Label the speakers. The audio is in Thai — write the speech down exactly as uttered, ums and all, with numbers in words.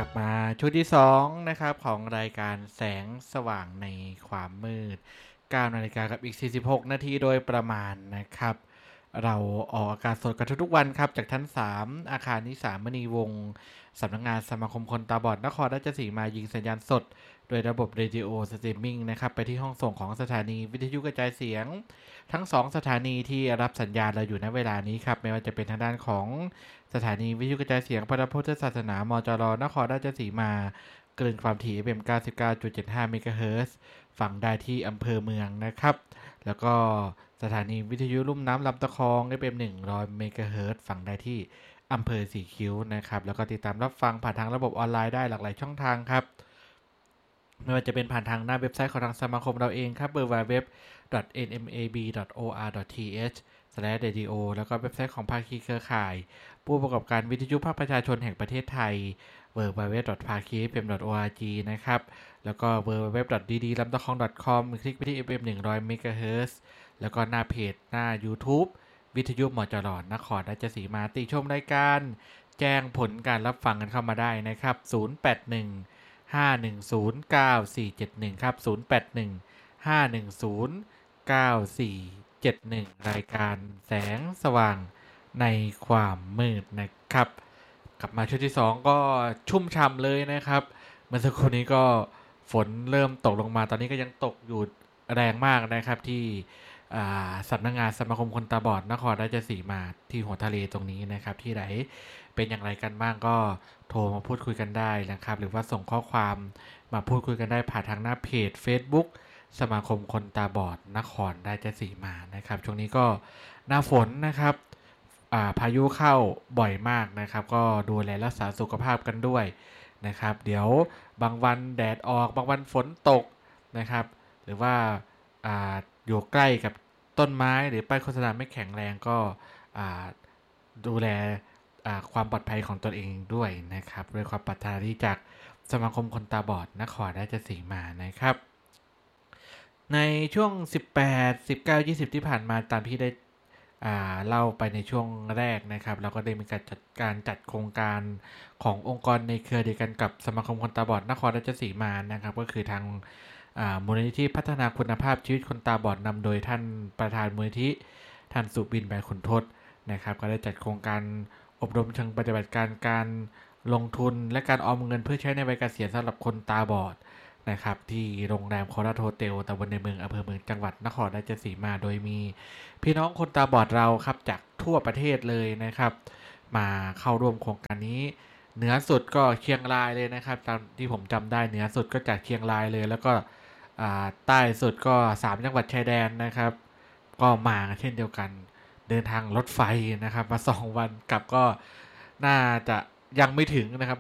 Speaker 1: ลับมาช่วงที่สองนะครับของรายการแสงสว่างในความมืดเก้านาฬิกากับอีกสี่สิบหกนาทีโดยประมาณนะครับเราออกอากาศสดกันทุกๆวันครับจากชั้นสามอาคารนิสามณีวงศ์สำนักงานสมาคมคนตาบอดนครราชสีมายิงสัญญาณสดโดยระบบเรดิโอสตรีมมิ่งนะครับไปที่ห้องส่งของสถานีวิทยุกระจายเสียงทั้งสองสถานีที่รับสัญญาณเราอยู่ณเวลานี้ครับไม่ว่าจะเป็นทางด้านของสถานีวิทยุกระจายเสียงพระพุทธศาสนามจรนครราชสีมาคลื่นความถี่ เอฟ เอ็ม เก้าสิบเก้าจุดเจ็ดห้า เมกะเฮิรตซ์ฟังได้ที่อำเภอเมืองนะครับแล้วก็สถานีวิทยุลุ่มน้ำลำตะคอง เอฟ เอ็ม หนึ่งร้อย เมกะเฮิรตซ์ฟังได้ที่อำเภอสีคิ้วนะครับแล้วก็ติดตามรับฟังผ่านทางระบบออนไลน์ได้หลากหลายช่องทางครับไม่ว่าจะเป็นผ่านทางหน้าเว็บไซต์ของทางสมาคมเราเองครับ ดับเบิลยู ดับเบิลยู ดับเบิลยู ดอท เอ็น เอ็ม เอ บี ดอท โอ อาร์ ดอท ที เอช สแลช เรดิโอ แล้วก็เว็บไซต์ของภาคีเครือข่ายผู้ประกอบการวิทยุภาคประชาชนแห่งประเทศไทย ดับเบิลยู ดับเบิลยู ดับเบิลยู ดอท ภาคี เอฟ เอ็ม ดอท โอ อาร์ จี นะครับแล้วก็ ดับเบิลยู ดับเบิลยู ดับเบิลยู ดอท ดี ดี ลำตะคอง ดอท คอม คลิกไปที่ เอฟ เอ็ม หนึ่งร้อย เมกะเฮิรตซ์แล้วก็หน้าเพจหน้า YouTube วิทยุมจรนครราชสีมาติชมรายการแจ้งผลการรับฟังกันเข้ามาได้นะครับศูนย์ แปด หนึ่ง ห้า หนึ่ง ศูนย์ เก้า สี่ เจ็ด หนึ่งครับศูนย์ แปด หนึ่ง ห้า หนึ่ง ศูนย์ เก้า สี่ เจ็ด หนึ่งรายการแสงสว่างในความมืดนะครับกลับมาช่วงที่สองก็ชุ่มฉ่ำเลยนะครับเมื่อสักครู่นี้ก็ฝนเริ่มตกลงมาตอนนี้ก็ยังตกอยู่แรงมากนะครับที่สำนักงานสมาคมคนตาบอดนครราชสีมาที่หัวทะเลตรงนี้นะครับที่ไหนเป็นอย่างไรกันบ้างก็โทรมาพูดคุยกันได้นะครับหรือว่าส่งข้อความมาพูดคุยกันได้ผ่านทางหน้าเพจ Facebook สมาคมคนตาบอดนครราชสีมานะครับช่วงนี้ก็หน้าฝนนะครับพายุเข้าบ่อยมากนะครับก็ดูแลรักษาสุขภาพกันด้วยนะครับเดี๋ยวบางวันแดดออกบางวันฝนตกนะครับหรือว่าอยู่ใกล้กับต้นไม้หรือป้ายโฆษณาไม่แข็งแรงก็ดูแลความปลอดภัยของตนเองด้วยนะครับด้วยความปรารถนาดีจากสมาคมคนตาบอดนครราชสีมานะครับในช่วงสิบแปด สิบเก้า ยี่สิบที่ผ่านมาตามที่ได้เล่าไปในช่วงแรกนะครับเราก็ได้มีการจัดการจัดโครงการขององค์กรในเครือเดียวกันกับสมาคมคนตาบอดนครราชสีมานะครับก็คือทางมูลนิธิพัฒนาคุณภาพชีวิตคนตาบอดนำโดยท่านประธานมูลนิธิท่านสุบิน ใบขุนทดนะครับก็ได้จัดโครงการอบรมเชิงปฏิบัติการการลงทุนและการออมเงินเพื่อใช้ในวัยเกษียณสำหรับคนตาบอดนะครับที่โรงแรมโคราชโฮเทลตำบลในเมืองอำเภอเมืองจังหวัดนครราชสีมาโดยมีพี่น้องคนตาบอดเราครับจากทั่วประเทศเลยนะครับมาเข้าร่วมโครงการนี้เหนือสุดก็เชียงรายเลยนะครับตามที่ผมจำได้เหนือสุดก็จากเชียงรายเลยแล้วก็ใต้สุดก็สามจังหวัดชายแดนนะครับก็มาเช่นเดียวกันเดินทางรถไฟนะครับมาสองวันกลับก็น่าจะยังไม่ถึงนะครับ